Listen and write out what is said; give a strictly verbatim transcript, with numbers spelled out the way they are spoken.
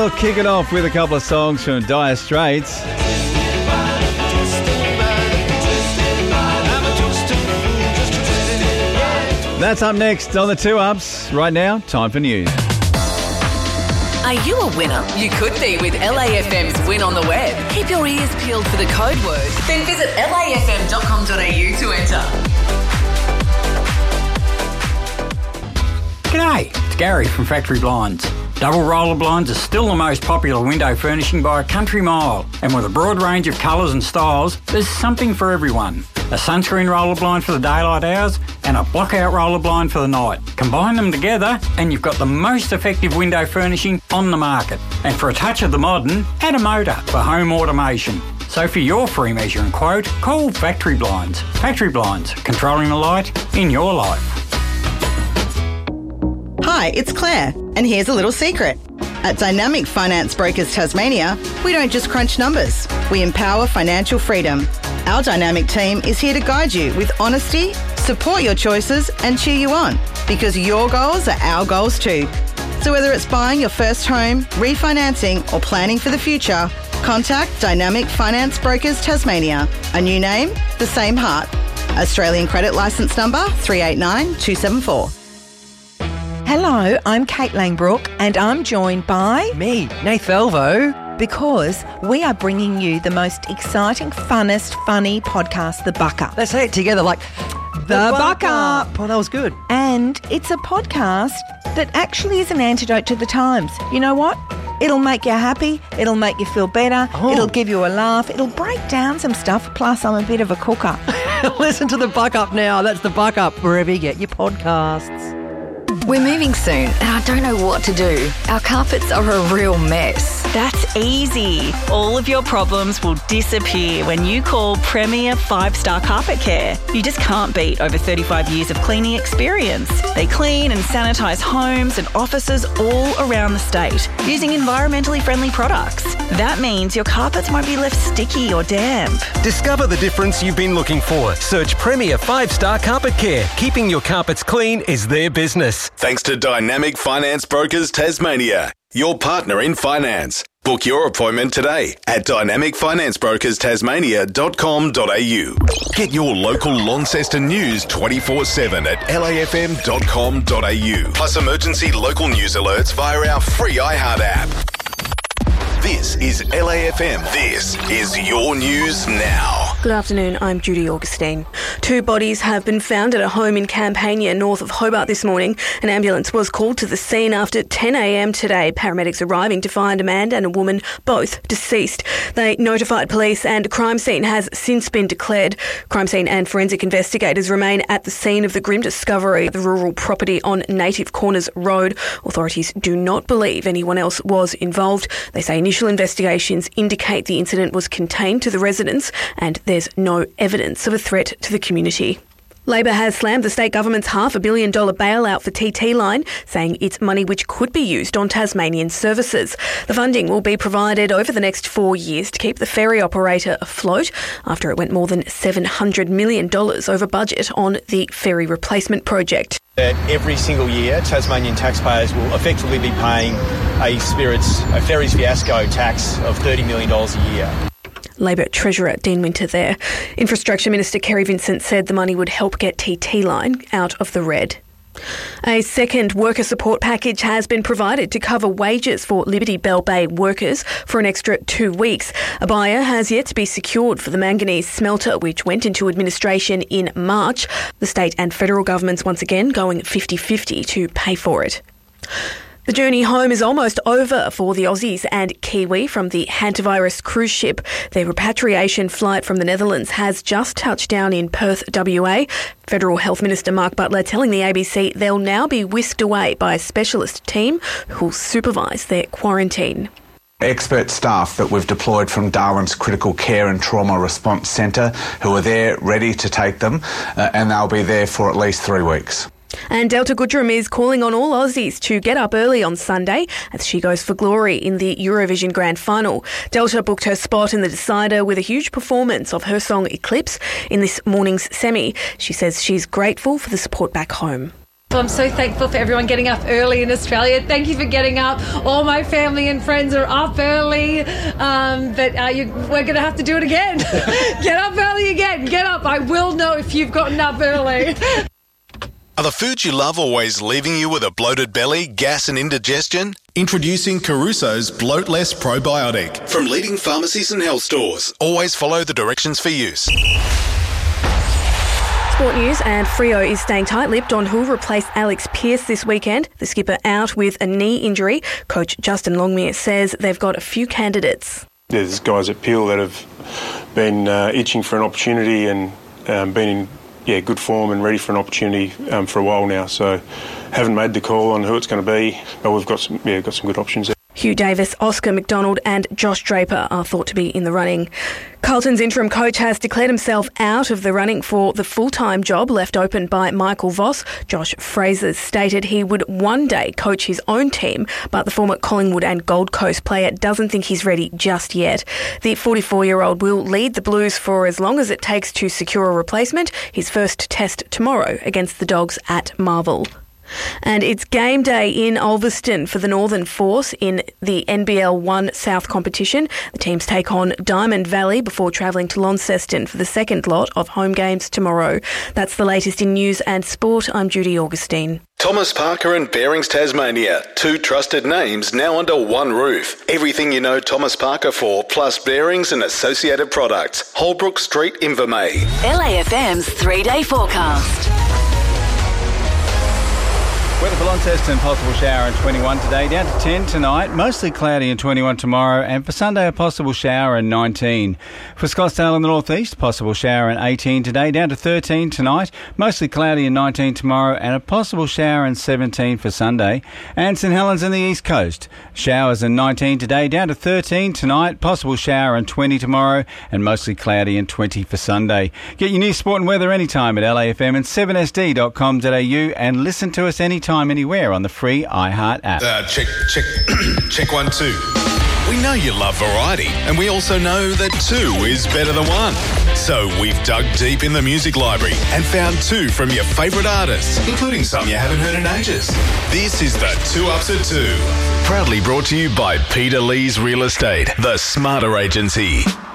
we'll kick it off with a couple of songs from Dire Straits. That's up next on the Two Ups. Right now, time for news. Are you a winner? You could be with L A F M's Win on the Web. Keep your ears peeled for the code word. Then visit L A F M dot com dot A U to enter. G'day, it's Gary from Factory Blinds. Double roller blinds are still the most popular window furnishing by a country mile, and with a broad range of colours and styles, there's something for everyone. A sunscreen roller blind for the daylight hours and a block-out roller blind for the night. Combine them together and you've got the most effective window furnishing on the market. And for a touch of the modern, add a motor for home automation. So for your free measure and quote, call Factory Blinds. Factory Blinds, controlling the light in your life. Hi, it's Claire, and here's a little secret. At Dynamic Finance Brokers Tasmania, we don't just crunch numbers, we empower financial freedom. Our dynamic team is here to guide you with honesty, support your choices and cheer you on, because your goals are our goals too. So whether it's buying your first home, refinancing or planning for the future, contact Dynamic Finance Brokers Tasmania. A new name, the same heart. Australian credit licence number three eight nine two seven four. Hello, I'm Kate Langbrook and I'm joined by... Me, Nath Elvo. Because we are bringing you the most exciting, funnest, funny podcast, The Buck Up. Let's say it together like... The, the Buck Up. Oh, that was good. And it's a podcast that actually is an antidote to the times. You know what? It'll make you happy. It'll make you feel better. Oh. It'll give you a laugh. It'll break down some stuff. Plus, I'm a bit of a cooker. Listen to The Buck Up now. That's The Buck Up, wherever you get your podcasts. We're moving soon and I don't know what to do. Our carpets are a real mess. That's easy. All of your problems will disappear when you call Premier five star Carpet Care. You just can't beat over thirty-five years of cleaning experience. They clean and sanitise homes and offices all around the state using environmentally friendly products. That means your carpets won't be left sticky or damp. Discover the difference you've been looking for. Search Premier five star Carpet Care. Keeping your carpets clean is their business. Thanks to Dynamic Finance Brokers Tasmania, your partner in finance. Book your appointment today at dynamic finance brokers tasmania dot com dot a u. Get your local Launceston news twenty-four seven at L A F M dot com dot a u. Plus emergency local news alerts via our free iHeart app. This is L A F M. This is your news now. Good afternoon, I'm Judy Augustine. Two bodies have been found at a home in Campania, north of Hobart this morning. An ambulance was called to the scene after ten a m today. Paramedics arriving to find a man and a woman, both deceased. They notified police and a crime scene has since been declared. Crime scene and forensic investigators remain at the scene of the grim discovery of the rural property on Native Corners Road. Authorities do not believe anyone else was involved. They say initial investigations indicate the incident was contained to the residents and there's no evidence of a threat to the community. Labor has slammed the state government's half a billion dollar bailout for T T Line, saying it's money which could be used on Tasmanian services. The funding will be provided over the next four years to keep the ferry operator afloat after it went more than seven hundred million dollars over budget on the ferry replacement project. Every single year, Tasmanian taxpayers will effectively be paying a Spirits, a ferries fiasco tax of thirty million dollars a year. Labor Treasurer Dean Winter there. Infrastructure Minister Kerry Vincent said the money would help get T T Line out of the red. A second worker support package has been provided to cover wages for Liberty Bell Bay workers for an extra two weeks. A buyer has yet to be secured for the manganese smelter, which went into administration in March. The state and federal governments once again going fifty-fifty to pay for it. The journey home is almost over for the Aussies and Kiwi from the hantavirus cruise ship. Their repatriation flight from the Netherlands has just touched down in Perth, W A. Federal Health Minister Mark Butler telling the A B C they'll now be whisked away by a specialist team who'll supervise their quarantine. Expert staff that we've deployed from Darwin's Critical Care and Trauma Response Centre who are there ready to take them, uh, and they'll be there for at least three weeks. And Delta Goodrem is calling on all Aussies to get up early on Sunday as she goes for glory in the Eurovision Grand Final. Delta booked her spot in the decider with a huge performance of her song Eclipse in this morning's semi. She says she's grateful for the support back home. I'm so thankful for everyone getting up early in Australia. Thank you for getting up. All my family and friends are up early, um, but uh, you, we're going to have to do it again. Get up early again. Get up. I will know if you've gotten up early. Are the foods you love always leaving you with a bloated belly, gas and indigestion? Introducing Caruso's Bloat Less Probiotic from leading pharmacies and health stores. Always follow the directions for use. Sport news, and Freo is staying tight-lipped on who'll replace Alex Pearce this weekend. The skipper out with a knee injury. Coach Justin Longmire says they've got a few candidates. There's guys at Peel that have been uh, itching for an opportunity and um, been in yeah, good form and ready for an opportunity um, for a while now. So haven't made the call on who it's going to be, but we've got some, yeah, got some good options there. Hugh Davis, Oscar McDonald and Josh Draper are thought to be in the running. Carlton's interim coach has declared himself out of the running for the full-time job left open by Michael Voss. Josh Fraser stated he would one day coach his own team, but the former Collingwood and Gold Coast player doesn't think he's ready just yet. The forty-four-year-old will lead the Blues for as long as it takes to secure a replacement. His first test tomorrow against the Dogs at Marvel. And it's game day in Ulverston for the Northern Force in the N B L one South competition. The teams take on Diamond Valley before travelling to Launceston for the second lot of home games tomorrow. That's the latest in news and sport. I'm Judy Augustine. Thomas Parker and Bearings Tasmania. Two trusted names now under one roof. Everything you know Thomas Parker for, plus bearings and associated products. Holbrook Street, Invermay. L A F M's three-day forecast. Weather for Launceston, possible shower and twenty-one today, down to ten tonight, mostly cloudy and twenty-one tomorrow, and for Sunday a possible shower and nineteen. For Scottsdale in the northeast, possible shower and eighteen today, down to thirteen tonight, mostly cloudy and nineteen tomorrow, and a possible shower and seventeen for Sunday. And St Helens in the east coast, showers and nineteen today, down to thirteen tonight, possible shower and twenty tomorrow, and mostly cloudy and twenty for Sunday. Get your news, sport and weather anytime at L A F M and seven S D dot com dot A U, and listen to us anytime anywhere on the free iHeart app. Uh, check, check, check one, two. We know you love variety, and we also know that two is better than one. So we've dug deep in the music library and found two from your favourite artists, including some you haven't heard in ages. This is the Two Ups at Two. Proudly brought to you by Peter Lee's Real Estate, the smarter agency.